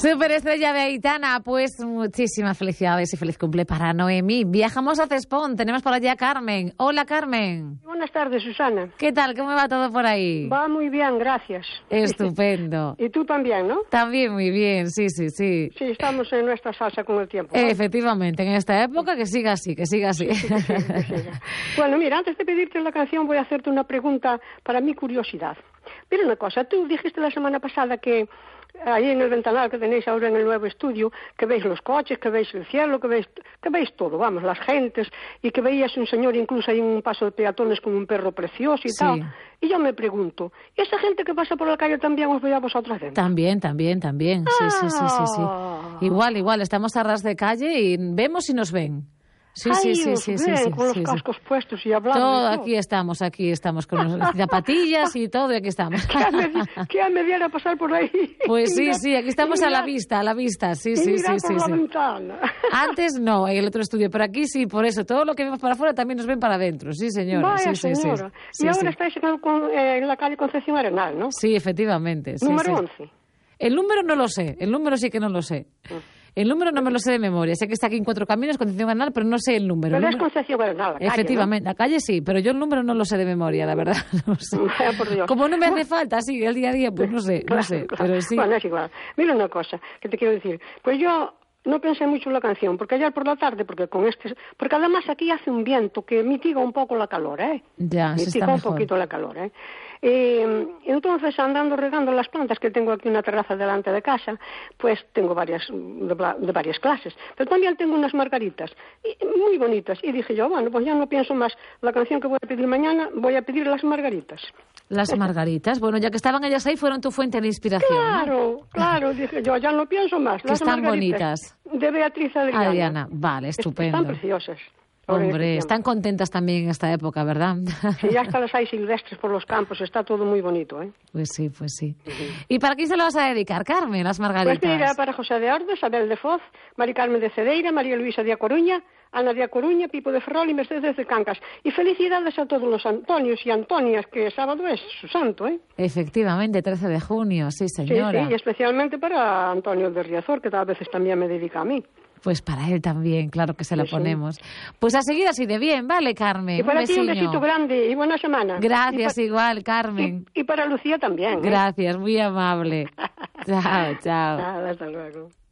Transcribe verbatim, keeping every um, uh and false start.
Superestrella de Aitana, pues muchísimas felicidades y feliz cumple para Noemí. Viajamos a Cespón, tenemos por allá a Carmen. Hola, Carmen. Buenas tardes, Susana. ¿Qué tal? ¿Cómo va todo por ahí? Va muy bien, gracias. Estupendo. Y tú también, ¿no? También muy bien, sí, sí, sí. Sí, estamos en nuestra salsa con el tiempo, ¿no? Efectivamente, en esta época que siga así, que siga así. Sí, que siga, que siga. Bueno, mira, antes de pedirte la canción voy a hacerte una pregunta para mi curiosidad. Mira una cosa, tú dijiste la semana pasada que ahí en el ventanal que tenéis ahora en el nuevo estudio, que veis los coches, que veis el cielo, que veis, que veis todo, vamos, las gentes, y que veías un señor incluso ahí en un paso de peatones con un perro precioso y sí. tal. Y yo me pregunto, ¿y esa gente que pasa por la calle también os ve a vosotras dentro? También, también, también, sí, sí, sí, sí, sí. Igual, igual, estamos a ras de calle y vemos y nos ven. Sí, Ay, sí, sí, sí, sí, ven, sí, con los sí, cascos sí. puestos y hablando. Todo, y todo, aquí estamos, aquí estamos con las zapatillas y todo, y aquí estamos. ¿Qué a me diera pasar por ahí? Pues sí, sí, aquí estamos a la vista, a la vista, sí, sí, sí, sí, por sí. La ventana. Antes no, en el otro estudio, pero aquí sí, por eso, todo lo que vemos para afuera también nos ven para adentro, sí, señora. Vaya, sí, señora. Sí, y sí, ahora sí. estáis en, el, eh, en la calle Concepción Arenal, ¿no? Sí, efectivamente. Sí, Número sí. once. El número no lo sé, el número sí que no lo sé. El número no me lo sé de memoria. Sé que está aquí en Cuatro Caminos, Concepción Arenal, pero no sé el número. Pero el es número... Concepción Arenal, la calle, efectivamente, ¿no? La calle sí, pero yo el número no lo sé de memoria, la verdad. No sé. Vaya por Dios. Como no me hace falta, sí, el día a día, pues no sé, Claro, no sé, claro. pero sí. Bueno, es igual. Mira una cosa que te quiero decir. Pues yo no pensé mucho en la canción, porque ayer por la tarde, porque con este, porque además aquí hace un viento que mitiga un poco la calor, ¿eh? Ya, se está mitiga un mejor. poquito la calor, ¿eh? Eh, entonces, andando regando las plantas, que tengo aquí una terraza delante de casa, pues tengo varias, de, de varias clases, pero también tengo unas margaritas, y, muy bonitas, y dije yo, bueno, pues ya no pienso más, la canción que voy a pedir mañana, voy a pedir las margaritas. Las margaritas, bueno, ya que estaban ellas ahí, fueron tu fuente de inspiración. Claro, ¿no? claro, dije yo, ya no pienso más. Que Las están margaritas bonitas. De Beatriz Adriana. Adriana, vale, estupendo. Están preciosas. Hombre, están contentas también en esta época, ¿verdad? Sí, ya hasta las hay silvestres por los campos, está todo muy bonito, ¿eh? Pues sí, pues sí. Uh-huh. ¿Y para quién se lo vas a dedicar, Carmen, las margaritas? Pues mira, para José de Ordes, Abel de Foz, Mari Carmen de Cedeira, María Luisa de A Coruña, Ana de A Coruña, Pipo de Ferrol y Mercedes de Cancas. Y felicidades a todos los Antonios y Antonias, que sábado es su santo, ¿eh? Efectivamente, trece de junio, sí, señora. Sí, sí, y especialmente para Antonio de Riazor, que a veces también me dedica a mí. Pues para él también, claro que se la sí, ponemos. Sí. Pues a seguir así de bien, ¿vale, Carmen? Y para un ti un besito grande y buena semana. Gracias, y igual, Carmen. Y, y para Lucía también. ¿eh? Gracias, muy amable. Chao, chao. Nada, hasta luego.